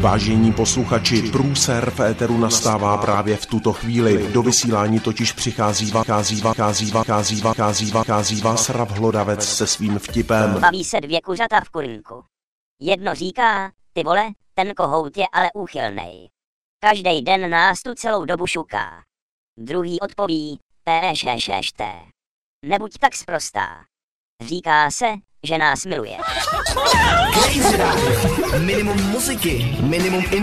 Vážení posluchači, průser v éteru nastává právě v tuto chvíli. Do vysílání totiž přichází Václav Hlodavec se svým vtipem. Baví se dvě kuřata v kurníku. Jedno říká, ty vole, ten kohout je ale úchylnej. Každej den nás tu celou dobu šuká. Druhý odpoví, té. Nebuď tak sprostá. Říká se, že nás miluje. Minimum muziky, minimum